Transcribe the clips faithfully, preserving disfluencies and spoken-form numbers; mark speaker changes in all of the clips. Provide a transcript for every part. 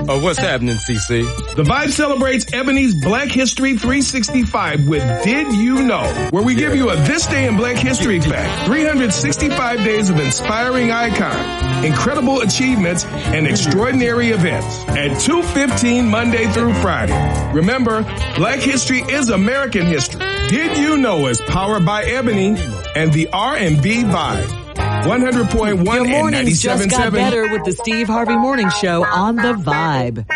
Speaker 1: Oh, what's happening, C C?
Speaker 2: The Vibe celebrates Ebony's Black History three sixty-five with Did You Know, where we give you a This Day in Black History fact. three hundred sixty-five days of inspiring icons, incredible achievements, and extraordinary events at two fifteen Monday through Friday. Remember, Black History is American history. Did You Know is powered by Ebony and the R and B Vibe. one hundred point one
Speaker 3: Your
Speaker 2: and
Speaker 3: mornings just
Speaker 2: ninety-seven point
Speaker 3: got
Speaker 2: seven.
Speaker 3: better with the Steve Harvey Morning Show on The Vibe.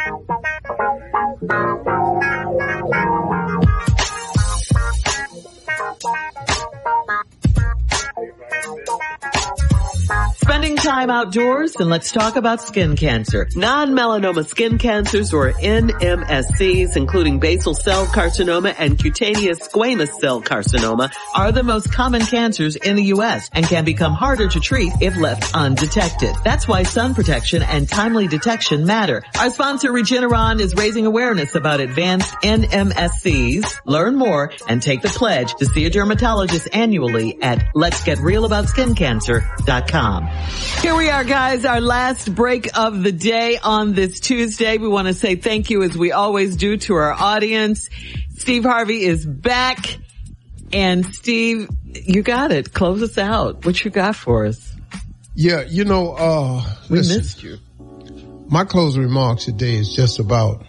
Speaker 3: Spending time outdoors, and let's talk about skin cancer. Non-melanoma skin cancers, or N M S Cs, including basal cell carcinoma and cutaneous squamous cell carcinoma, are the most common cancers in the U S and can become harder to treat if left undetected. That's why sun protection and timely detection matter. Our sponsor Regeneron is raising awareness about advanced N M S Cs. Learn more and take the pledge to see a dermatologist annually at lets get real about skin cancer dot com. Here we are, guys, our last break of the day on this Tuesday. We want to say thank you, as we always do, to our audience. Steve Harvey is back. And Steve, you got it. Close us out. What you got for us?
Speaker 4: Yeah, you know, uh,
Speaker 3: we
Speaker 4: listen,
Speaker 3: missed you.
Speaker 4: My closing remarks today is just about,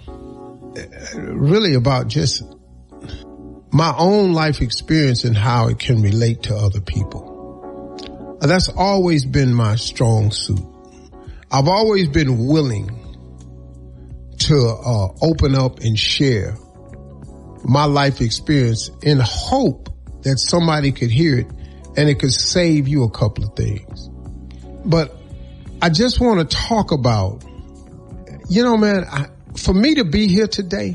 Speaker 4: really about just my own life experience and how it can relate to other people. That's always been my strong suit. I've always been willing to uh, open up and share my life experience in hope that somebody could hear it and it could save you a couple of things. But I just want to talk about, you know, man, I, for me to be here today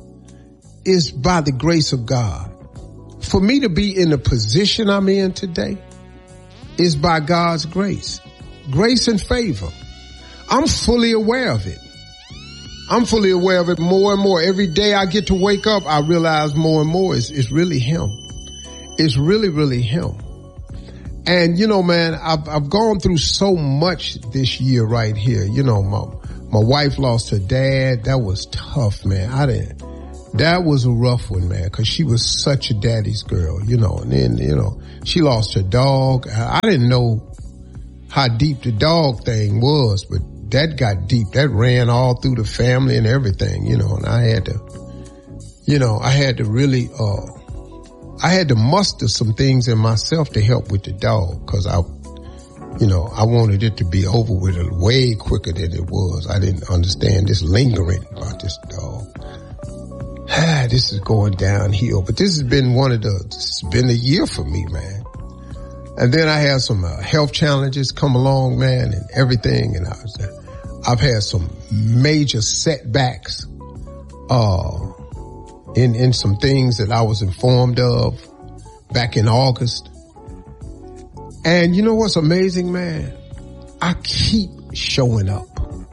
Speaker 4: is by the grace of God. For me to be in the position I'm in today is by God's grace. Grace and favor. I'm fully aware of it. I'm fully aware of it more and more. Every day I get to wake up, I realize more and more it's, it's really Him. It's really, really Him. And, you know, man, I've, I've gone through so much this year right here. You know, my, my wife lost her dad. That was tough, man. I didn't, that was a rough one, man, because she was such a daddy's girl, you know, and then, you know, she lost her dog. I didn't know how deep the dog thing was, but that got deep. That ran all through the family and everything, you know, and I had to, you know, I had to really, uh, I had to muster some things in myself to help with the dog, because I, you know, I wanted it to be over with way quicker than it was. I didn't understand this lingering about this dog. Ah, this is going downhill, but this has been one of the, this has been a year for me, man. And then I had some uh, health challenges come along, man, and everything. And I was, uh, I've had some major setbacks, uh, in, in some things that I was informed of back in August. And you know what's amazing, man? I keep showing up.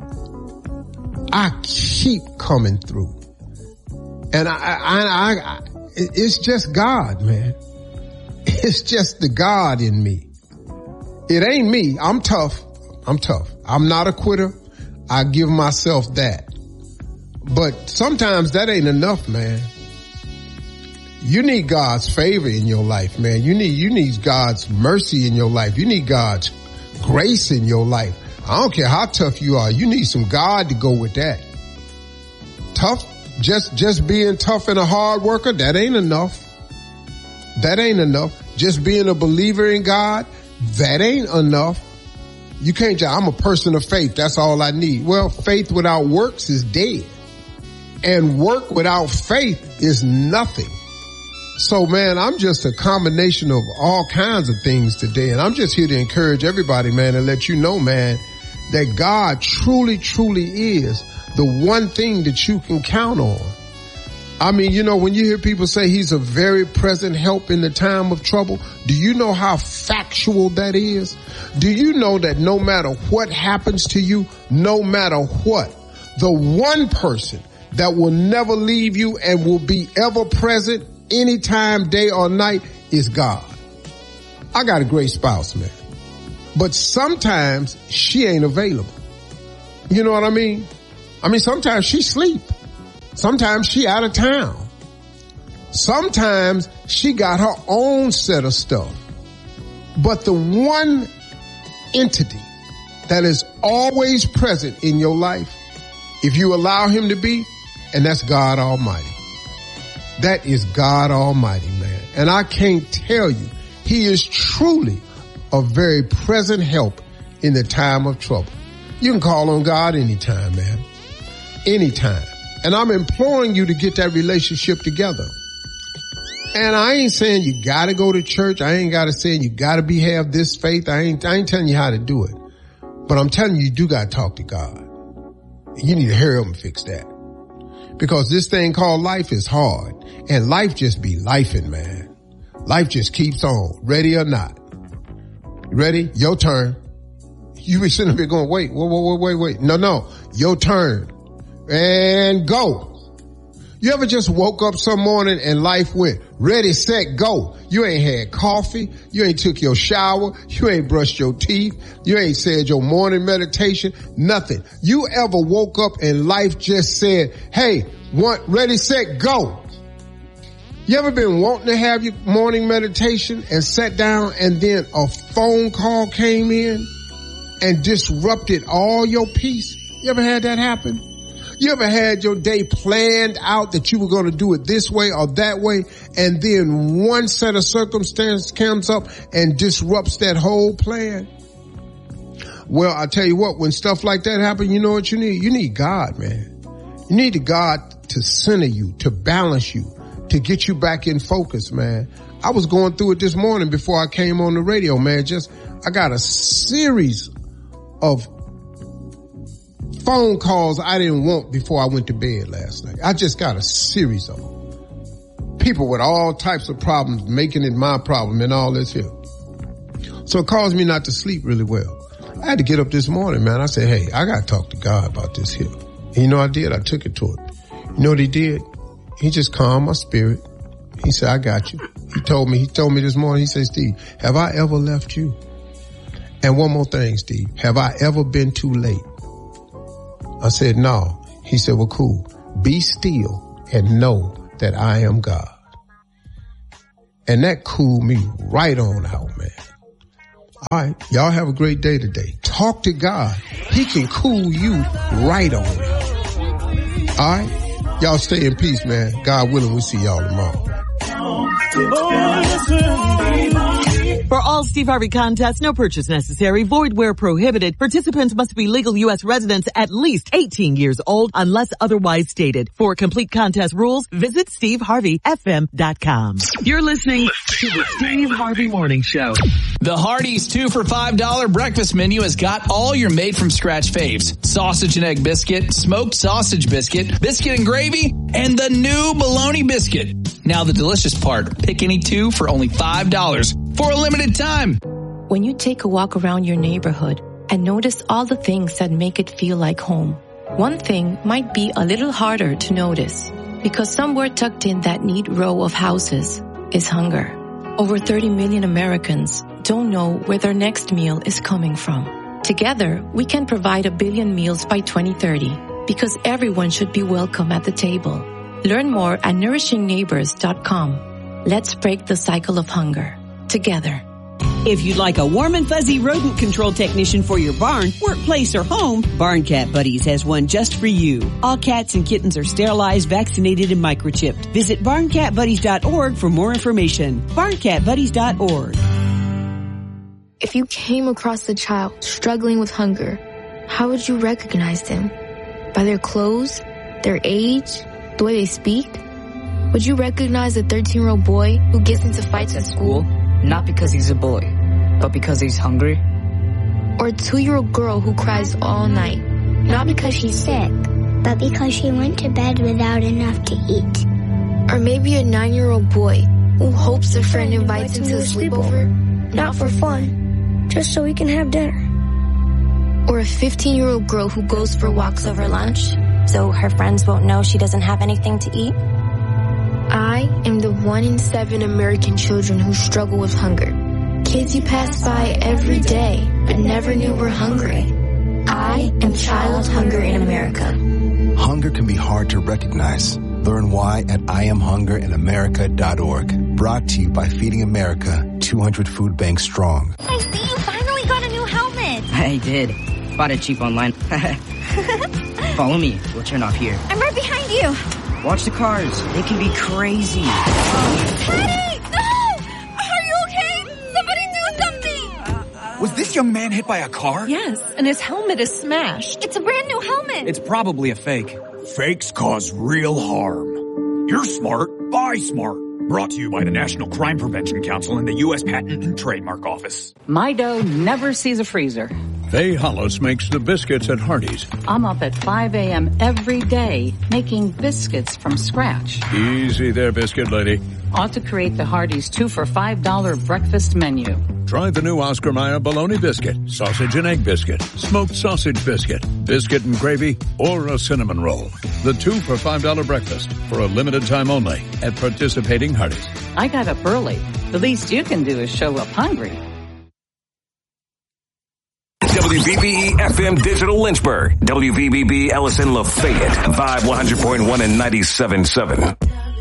Speaker 4: I keep coming through. And I, I, I, I, it's just God, man. It's just the God in me. It ain't me. I'm tough. I'm tough. I'm not a quitter. I give myself that. But sometimes that ain't enough, man. You need God's favor in your life, man. You need, you need God's mercy in your life. You need God's grace in your life. I don't care how tough you are. You need some God to go with that. Tough. Just, just being tough and a hard worker, that ain't enough. That ain't enough. Just being a believer in God, that ain't enough. You can't just, I'm a person of faith. That's all I need. Well, faith without works is dead. And work without faith is nothing. So, man, I'm just a combination of all kinds of things today. And I'm just here to encourage everybody, man, and let you know, man, that God truly, truly is the one thing that you can count on. I mean, you know, when you hear people say He's a very present help in the time of trouble, do you know how factual that is? Do you know that no matter what happens to you, no matter what, the one person that will never leave you and will be ever present anytime, day or night, is God. I got a great spouse, man. But sometimes she ain't available. You know what I mean? I mean, sometimes she sleep. Sometimes she out of town. Sometimes she got her own set of stuff. But the one entity that is always present in your life, if you allow him to be, and that's God Almighty. That is God Almighty, man. And I can't tell you, he is truly a very present help in the time of trouble. You can call on God anytime, man. Anytime. And I'm imploring you to get that relationship together. And I ain't saying you gotta go to church. I ain't gotta say you gotta be, have this faith. I ain't, I ain't telling you how to do it. But I'm telling you, you do gotta talk to God. You need to hurry up and fix that. Because this thing called life is hard. And life just be lifing, man. Life just keeps on, ready or not. Ready? Your turn. You be sitting there going, wait, wait, wait, wait, wait. No, no. Your turn. And go. You ever just woke up some morning and life went ready, set, go? You ain't had coffee. You ain't took your shower. You ain't brushed your teeth. You ain't said your morning meditation. Nothing. You ever woke up and life just said, hey, want, ready, set, go? You ever been wanting to have your morning meditation and sat down and then a phone call came in and disrupted all your peace? You ever had that happen? You ever had your day planned out that you were going to do it this way or that way, and then one set of circumstances comes up and disrupts that whole plan? Well, I tell you what, when stuff like that happens, you know what you need? You need God, man. You need the God to center you, to balance you, to get you back in focus, man. I was going through it this morning before I came on the radio, man. Just, I got a series of phone calls I didn't want before I went to bed last night. I just got a series of them. People with all types of problems, making it my problem and all this here. So it caused me not to sleep really well. I had to get up this morning, man. I said, hey, I got to talk to God about this here. And you know I did? I took it to him. You know what he did? He just calmed my spirit. He said, I got you. He told me, he told me this morning, he said, Steve, have I ever left you? And one more thing, Steve, have I ever been too late? I said, no. He said, well, cool. Be still and know that I am God. And that cooled me right on out, man. All right. Y'all have a great day today. Talk to God. He can cool you right on out. All right. Y'all stay in peace, man. God willing, we'll see y'all tomorrow.
Speaker 3: For all Steve Harvey contests, no purchase necessary, void where prohibited. Participants must be legal U S residents at least eighteen years old unless otherwise stated. For complete contest rules, visit steve harvey f m dot com. You're listening to the Steve Harvey Morning Show.
Speaker 1: The Hardee's two for five dollar breakfast menu has got all your made-from-scratch faves. Sausage and egg biscuit, smoked sausage biscuit, biscuit and gravy, and the new bologna biscuit. Now the delicious part, pick any two for only five dollars for a limited time.
Speaker 5: When you take a walk around your neighborhood and notice all the things that make it feel like home, one thing might be a little harder to notice because somewhere tucked in that neat row of houses is hunger. Over thirty million Americans don't know where their next meal is coming from. Together, we can provide a billion meals by twenty thirty because everyone should be welcome at the table. Learn more at nourishing neighbors dot com. Let's break the cycle of hunger together.
Speaker 6: If you'd like a warm and fuzzy rodent control technician for your barn, workplace, or home, Barn Cat Buddies has one just for you. All cats and kittens are sterilized, vaccinated, and microchipped. Visit barn cat buddies dot org for more information. barn cat buddies dot org.
Speaker 7: If you came across a child struggling with hunger, how would you recognize them? By their clothes? Their age? The way they speak? Would you recognize a thirteen-year-old boy who gets into fights at school?
Speaker 8: Not because he's a boy, but because he's hungry.
Speaker 7: Or a two-year-old girl who cries all night, not because she's sick,
Speaker 9: but because she went to bed without enough to eat.
Speaker 7: Or maybe a nine-year-old boy who hopes a friend invites him to a sleepover, not for fun, just so he can have dinner. Or a fifteen-year-old girl who goes for walks over lunch,
Speaker 10: so her friends won't know she doesn't have anything to eat.
Speaker 7: I am the one in seven American children who struggle with hunger. Kids you pass by every day but never knew were hungry. I am child hunger in America.
Speaker 11: can be hard to recognize. Learn why at I am hunger in america dot org. Brought to you by Feeding America, two hundred food banks strong.
Speaker 12: I see you finally got a new helmet.
Speaker 8: I did. Bought it cheap online. Follow me. We'll turn off here.
Speaker 12: I'm right behind you.
Speaker 8: Watch the cars. They can be crazy.
Speaker 12: Teddy! No! Are you okay? Somebody do something!
Speaker 13: Was this young man hit by a car?
Speaker 14: Yes, and his helmet is smashed.
Speaker 12: It's a brand new helmet.
Speaker 13: It's probably a fake. Fakes cause real harm. You're smart. Buy smart. Brought to you by the National Crime Prevention Council and the U S Patent and Trademark Office.
Speaker 15: My dough never sees a freezer.
Speaker 16: Faye Hollis makes the biscuits at Hardee's.
Speaker 15: I'm up at five a.m. every day making biscuits from scratch.
Speaker 16: Easy there, biscuit lady.
Speaker 15: Ought to create the Hardee's two for five dollar breakfast menu.
Speaker 16: Try the new Oscar Mayer bologna biscuit, sausage and egg biscuit, smoked sausage biscuit, biscuit and gravy, or a cinnamon roll. The two for five dollar breakfast for a limited time only at participating Hardee's.
Speaker 15: I got up early. The least you can do is show up hungry.
Speaker 17: W V B E F M Digital Lynchburg. W V B B Ellison Lafayette. Vibe one hundred point one and ninety-seven point seven.